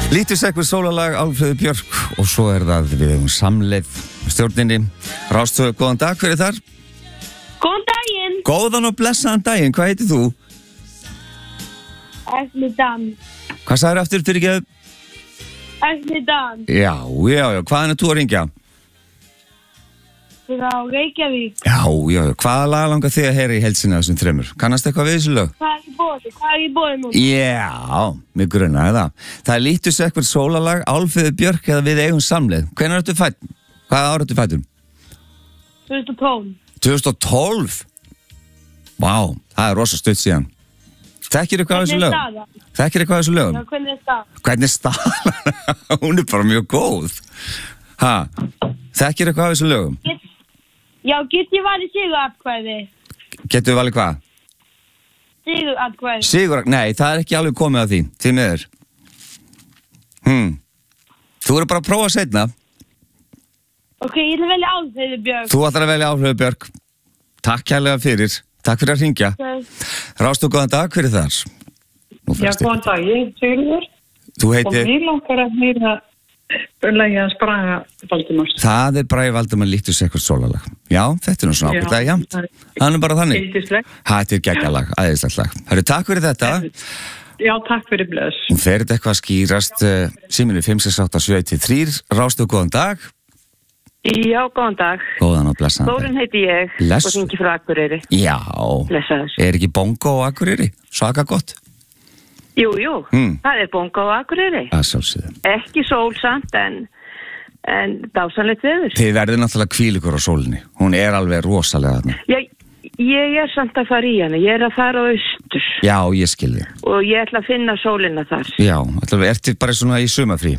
Lítusekkur sólalag, Álfheiður Björk og svo það við samleið stjórninni. Rástöðu, góðan dag, hver þar? Góðan daginn. Góðan og blessaðan daginn, hvað heitir þú? Erni Dan. Hvað sagðir aftur fyrir ekki? Erni Dan. Já, hvaðan þú að ringja? Frá Reykjavík. Já, hvaða lag langar þig að heyra í heilsinni þessum þremur? Kannast eitthvað við þessu lög? Hvað er í boði núna? Já, mig grunaði það. Það er Lítusekkur sólalag, Álfheiður Björk eða við eigum samleið. Hvenær ertu fædd? Hvaða ára ertu fæddur? 2012. 2012? Vá, það er rosa stutt síðan. Þekkirðu hvað þessu lög? Þekkirðu hvað þessu lög? Já, hvernig er staðan? Hvernig er staðan? Hún er bara mjög góð. Þekkirðu hvað þessu lögum? Já, get ég valið siguratkvæði? Getur við valið hvað? Siguratkvæði. Nei, það er ekki alveg komið að því miður. Þú eru bara að prófa seinna. Ok, ég ætla að velja Álfheiður Björk. Þú ætlar að velja Álfheiður Björk. Takk kærlega fyrir. Takk fyrir að hringja. Rástu, góðan dag, hver er þar? Já, góðan dag, ég heit Sigurður. Þú heitir? Og ég langar að heyra lagið hans Braga Valdimars. Það er Bragi Valdimar Lítusekkur sólalag. Já, þetta er nú svona ágætlega jafnt. Það er bara þannig. Þetta er geggjalag, æðislegt lag. Hörru, takk fyrir þetta. Já, takk fyrir bless. Hún fer þetta eitthvað að skýrast. Síminu 56873. Rástu, góðan dag. Já, góðan dag. Góðan og blessaðan dag. Þórunn heiti ég og hringi frá Akureyri. Já. Blessaður. Er ekki bongo á Akureyri? Svaka gott. Jú, það er bongo á Akureyri. Það sjálfsögðu. Ekki sólsamt en dásanlegt veður. Þið verður náttúrulega hvíl ykkur á sólinni. Hún er alveg rosalega þarna. Já, ég er samt að fara í hana. Ég er að fara á austur. Já, ég skil þig. Og ég ætla að finna sólina þar. Já, allavega ertu bara svona í sumarfrí?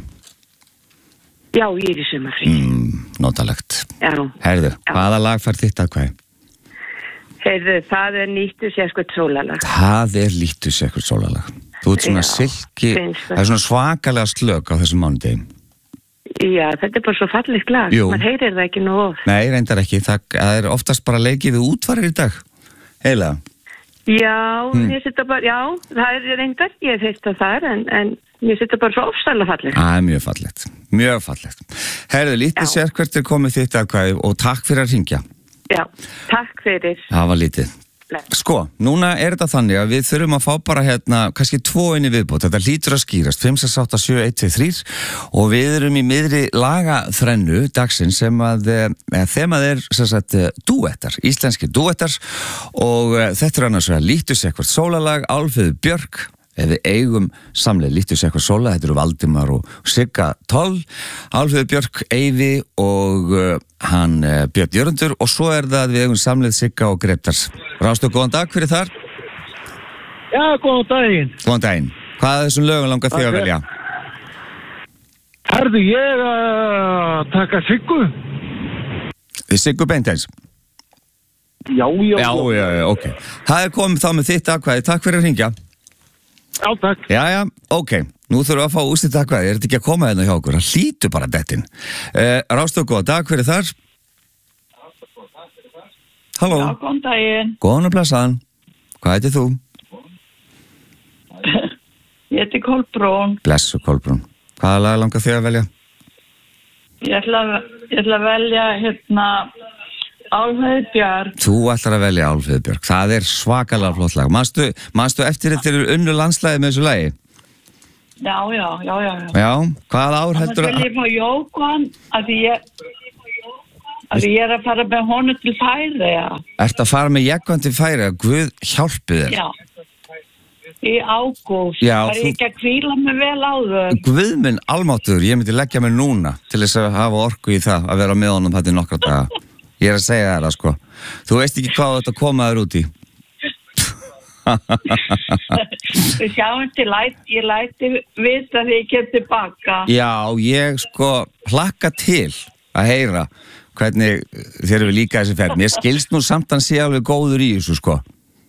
Já, ég er í sumarfrí. Notalegt. Já. Herðu, hvaða lag fær þitt atkvæði? Heyrðu, það er Lítusekkur sólalag. Það er Lítusekkur sólalag. Þú ert svona silki, það er svona svakalega slök á þessum mánudegi. Já, þetta er bara svo fallegt lag. Jú. Man heyrir það ekki nú of. Nei, reyndar ekki. Það er oftast bara leikið við útfarir í dag. Heilega. Já, ég setja bara, já, það er reyndar, ég hef heilt það þar, en ég setja bara svo ofstæðlega fallegt. Það er mjög fallegt, mjög fallegt. Herðu, Lítusekkur er komið þitt atkvæði og takk fyrir að hringja. Já, takk fyrir. Það var lítið. Sko, núna er þetta þannig að við þurfum að fá bara kannski 2 inn í viðbót. Þetta hlýtur að skýrast, 5687123 og við erum í miðri lagaþrennu dagsins sem að þemað er sem sagt dúettar, íslenskir dúettar og þetta er annars vegar Lítusekkur sólalag, Álfheiður Björk, við eigum samleið Lítusekkur sólalag, þetta eru Valdimar og Sigga Toll, Álfheiður Björk, Eyvi og hann Björn Jörundur og svo er það við eigum samleið Sigga og Gretars. Rástu, góðan dag, hver er þar? Já, góðan daginn. Góðan daginn. Hvað er þessum lögum langar þig að velja? Herðu, ég að taka Siggu. Siggu Beinteins? Já, ok. Það er komið þá með þitt atkvæði, takk fyrir að hringja. Já, takk. Já, ok. Nú þurfum við að fá úrslita atkvæði, er þetta ekki að koma hérna hjá okkur? Það hlýtur bara dettin. Rástu, góðan dag, hver er þar? Halló. Já, góðan daginn. Góðan og blessaðan. Hvað heitir þú? Ég heiti Kolbrún. Blessu Kolbrún. Hvaða lag langar þig að velja? Ég ætla að velja Álfheiður Björk. Þú ætlar að velja Álfheiður Björk. Það er svakalega flott lag. Manstu eftir þetta eru unnu landslæði með þessu lagi? Já. Já, hvaða ár heldur að... Það vil ég fá Jókvann að ég er að fara með honu til Færeyja. Ertu að fara með Jókvann til Færeyja? Guð hjálpi þér. Já. Í ágúst. Já, það er ekki að hvíla mig vel á þau. Guð minn almáttugur, ég myndi leggja mig núna til þess að hafa orku í það að vera með honum þetta í nokkra daga. Ég er að segja það, sko. Þú veist ekki hvað þetta komaður út í. Við sjáum til ég læti vita þegar ég kem tilbaka. Já, ég hlakka til að heyra hvernig þér eru líka þessi ferð. Mér skilst nú samt hann sé alveg góður í þessu, sko.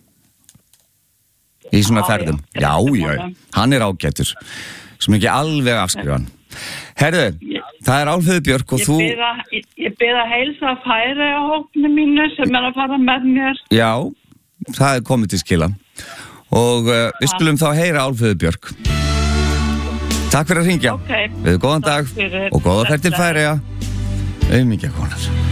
Í svona ferðum. Já, hann er ágætur. Sem ekki alveg afskrifa hann. Herðu, það er Álfheiður Björk og þú... Ég bið að heilsa að Færeyja hópnu mínu sem er að fara með mér. Já, það er komið til skila. Og við skulum þá heyra Álfheiður Björk. Takk fyrir að hringja. Ok. Við góðan dag Takk fyrir. og góða ferð til Bless. Færeyja. Aumingjakonar.